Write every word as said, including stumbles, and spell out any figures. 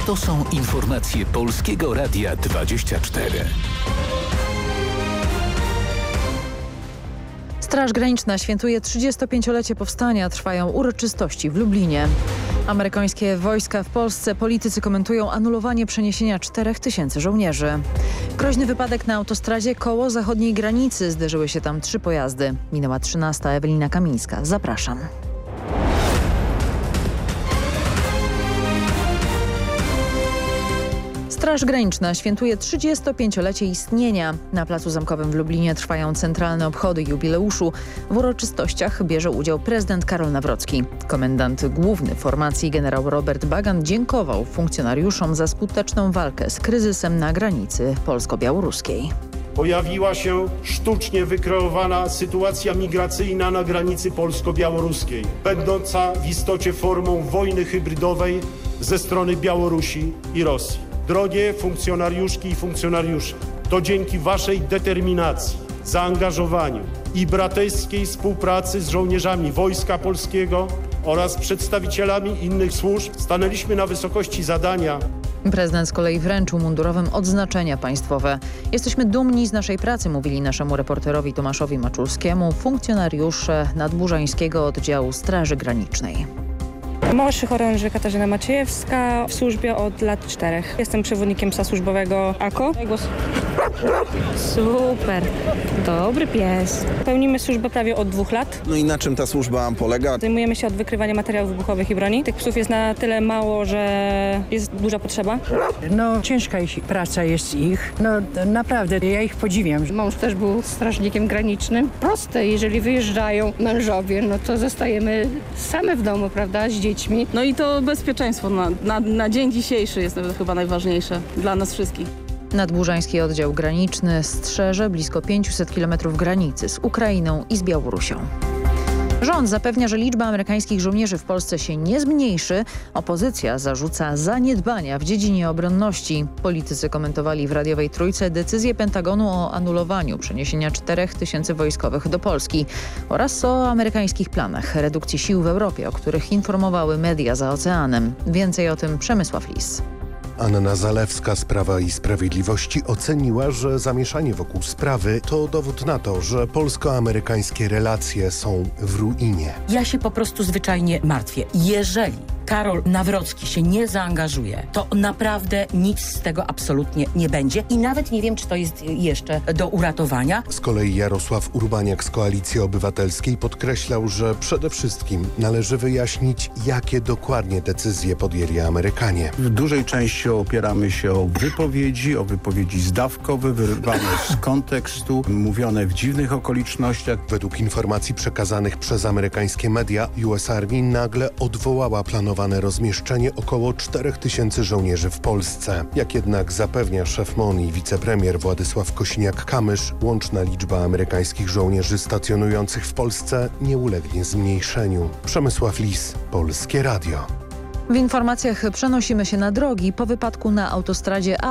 To są informacje Polskiego Radia dwadzieścia cztery. Straż Graniczna świętuje trzydziestopięciolecie powstania. Trwają uroczystości w Lublinie. Amerykańskie wojska w Polsce. Politycy komentują anulowanie przeniesienia czterech tysięcy żołnierzy. Groźny wypadek na autostradzie koło zachodniej granicy. Zderzyły się tam trzy pojazdy. Minęła trzynasta. Ewelina Kamińska. Zapraszam. Straż Graniczna świętuje trzydziestopięciolecie istnienia. Na Placu Zamkowym w Lublinie trwają centralne obchody jubileuszu. W uroczystościach bierze udział prezydent Karol Nawrocki. Komendant główny formacji generał Robert Bagan dziękował funkcjonariuszom za skuteczną walkę z kryzysem na granicy polsko-białoruskiej. Pojawiła się sztucznie wykreowana sytuacja migracyjna na granicy polsko-białoruskiej, będąca w istocie formą wojny hybrydowej ze strony Białorusi i Rosji. Drogie funkcjonariuszki i funkcjonariusze, to dzięki waszej determinacji, zaangażowaniu i braterskiej współpracy z żołnierzami Wojska Polskiego oraz przedstawicielami innych służb stanęliśmy na wysokości zadania. Prezydent z kolei wręczył mundurowym odznaczenia państwowe. Jesteśmy dumni z naszej pracy, mówili naszemu reporterowi Tomaszowi Maczulskiemu funkcjonariusze Nadburzańskiego Oddziału Straży Granicznej. Młodszy chorąży Katarzyna Maciejewska, w służbie od lat czterech. Jestem przewodnikiem psa służbowego Ako. Głos. Super, dobry pies. Pełnimy służbę prawie od dwóch lat. No i na czym ta służba polega? Zajmujemy się od wykrywania materiałów wybuchowych i broni. Tych psów jest na tyle mało, że jest duża potrzeba. No ciężka praca jest ich. No naprawdę, ja ich podziwiam. Mąż też był strażnikiem granicznym. Proste, jeżeli wyjeżdżają mężowie, no to zostajemy same w domu, prawda, z dziećmi. No i to bezpieczeństwo na, na, na dzień dzisiejszy jest chyba najważniejsze dla nas wszystkich. Nadburzański Oddział Graniczny strzeże blisko pięćset kilometrów granicy z Ukrainą i z Białorusią. Rząd zapewnia, że liczba amerykańskich żołnierzy w Polsce się nie zmniejszy. Opozycja zarzuca zaniedbania w dziedzinie obronności. Politycy komentowali w radiowej Trójce decyzję Pentagonu o anulowaniu przeniesienia czterech tysięcy wojskowych do Polski oraz o amerykańskich planach redukcji sił w Europie, o których informowały media za oceanem. Więcej o tym Przemysław Lis. Anna Zalewska z Prawa i Sprawiedliwości oceniła, że zamieszanie wokół sprawy to dowód na to, że polsko-amerykańskie relacje są w ruinie. Ja się po prostu zwyczajnie martwię. Jeżeli Karol Nawrocki się nie zaangażuje, to naprawdę nic z tego absolutnie nie będzie i nawet nie wiem, czy to jest jeszcze do uratowania. Z kolei Jarosław Urbaniak z Koalicji Obywatelskiej podkreślał, że przede wszystkim należy wyjaśnić, jakie dokładnie decyzje podjęli Amerykanie. W dużej części opieramy się o wypowiedzi, o wypowiedzi zdawkowe, wyrwane z kontekstu, mówione w dziwnych okolicznościach. Według informacji przekazanych przez amerykańskie media, U S Army nagle odwołała planowane rozmieszczenie około czterech tysięcy żołnierzy w Polsce. Jak jednak zapewnia szef M O N i wicepremier Władysław Kosiniak-Kamysz, łączna liczba amerykańskich żołnierzy stacjonujących w Polsce nie ulegnie zmniejszeniu. Przemysław Lis, Polskie Radio. W informacjach przenosimy się na drogi. Po wypadku na autostradzie A